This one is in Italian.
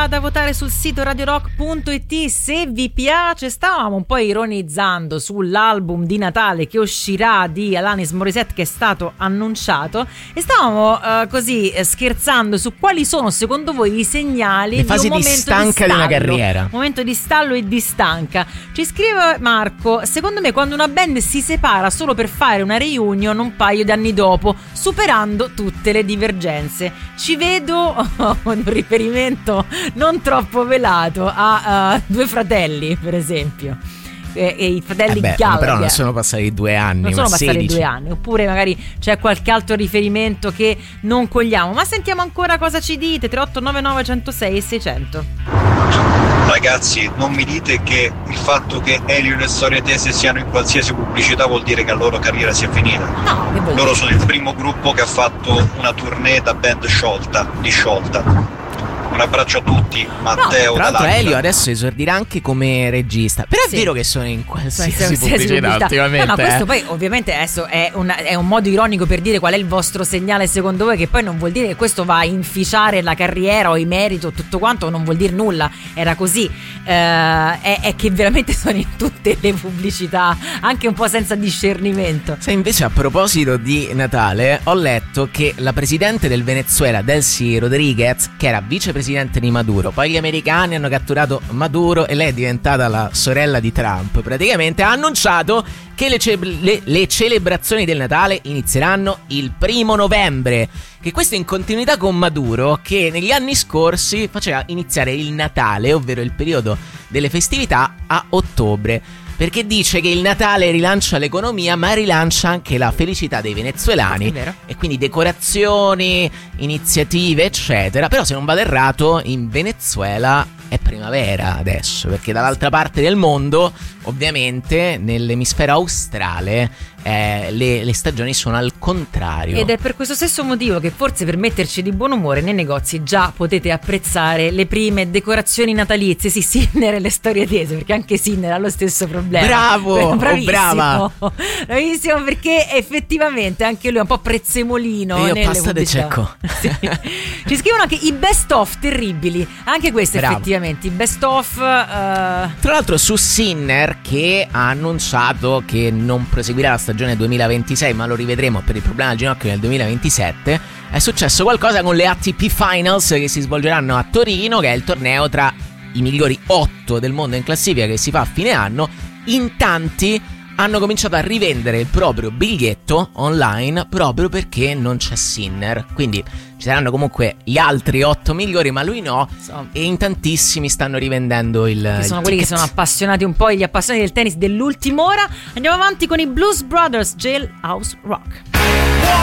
da votare sul sito radiorock.it se vi piace. Stavamo un po' ironizzando sull'album di Natale che uscirà di Alanis Morissette, che è stato annunciato, e stavamo così scherzando su quali sono secondo voi i segnali le fasi di un momento di stanca di una carriera, un momento di stallo e di stanca. Ci scrive Marco: secondo me quando una band si separa solo per fare una reunion un paio di anni dopo, superando tutte le divergenze. Ci vedo un riferimento non troppo velato a Due Fratelli, per esempio, e i fratelli Gallagher. Però non sono passati 2 anni, non sono passati 16. 2 anni. Oppure magari c'è qualche altro riferimento che non cogliamo. Ma sentiamo ancora cosa ci dite. 3899 106 e 600. Ragazzi, non mi dite che il fatto che Elio e Storie Tese siano in qualsiasi pubblicità vuol dire che la loro carriera sia finita. No, che vuol Loro dire? sono il primo gruppo che ha fatto una tournée da band sciolta. Un abbraccio a tutti, Matteo. Tra l'altro Dall'Aquila. Elio adesso esordirà anche come regista. Però Sì. è vero che sono in qualsiasi Qualsiasi pubblicità ultimamente. No, questo poi ovviamente adesso è un modo ironico per dire qual è il vostro segnale secondo voi, che poi non vuol dire che questo va a inficiare la carriera o i meriti o tutto quanto, non vuol dire nulla, era così. È che veramente sono in tutte le pubblicità, anche un po' senza discernimento. Se invece, a proposito di Natale, ho letto che la presidente del Venezuela, Delcy Rodriguez, che era vicepresidente di Maduro, poi gli americani hanno catturato Maduro e lei è diventata la sorella di Trump, praticamente ha annunciato che le celebrazioni del Natale inizieranno il 1° novembre, che questo è in continuità con Maduro, che negli anni scorsi faceva iniziare il Natale, ovvero il periodo delle festività, a ottobre, perché dice che il Natale rilancia l'economia, ma rilancia anche la felicità dei venezuelani. È vero. E quindi decorazioni, iniziative, eccetera. Però, se non vado errato, in Venezuela è primavera adesso, perché dall'altra parte del mondo, ovviamente, nell'emisfero australe, le stagioni sono al contrario. Ed è per questo stesso motivo che forse, per metterci di buon umore, nei negozi già potete apprezzare le prime decorazioni natalizie. Sì, Sinner e le storie tese, perché anche Sinner ha lo stesso problema. Bravo, bravissimo, brava. Bravissimo, perché effettivamente anche lui è un po', prezzemolino E io nelle pasta de pubblicità. cecco. Sì. Ci scrivono anche i best of terribili, anche questo. Bravo. Effettivamente i best of Tra l'altro, su Sinner, che ha annunciato che non proseguirà la stagione 2026, ma lo rivedremo per il problema al ginocchio nel 2027, è successo qualcosa con le ATP Finals, che si svolgeranno a Torino, che è il torneo tra i migliori 8 del mondo in classifica, che si fa a fine anno. In tanti hanno cominciato a rivendere il proprio biglietto online proprio perché non c'è Sinner. Quindi ci saranno comunque gli altri 8 migliori, ma lui no. E in tantissimi stanno rivendendo che sono il quelli che ticket. sono appassionati, un po' gli appassionati del tennis dell'ultima ora. Andiamo avanti con i Blues Brothers, Jailhouse Rock.